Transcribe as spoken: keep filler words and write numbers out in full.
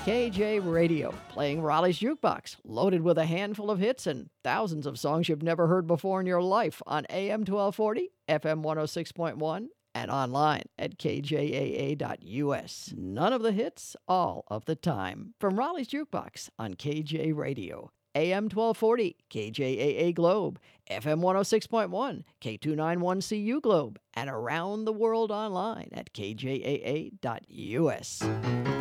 K J Radio, playing Raleigh's Jukebox, loaded with a handful of hits and thousands of songs you've never heard before in your life on A M twelve forty, F M one oh six point one, and online at K J A A dot U S. None of the hits, all of the time. From Raleigh's Jukebox on K J Radio, A M twelve forty, K J A A Globe, F M one oh six point one, K two ninety-one C U Globe, and around the world online at K J A A dot U S.